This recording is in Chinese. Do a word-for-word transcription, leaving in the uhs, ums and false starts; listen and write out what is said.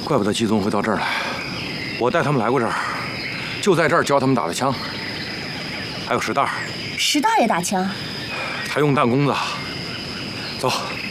怪不得季宗会到这儿来，我带他们来过这儿，就在这儿教他们打的枪。还有石大， 石大也打枪， 他用弹弓子。走。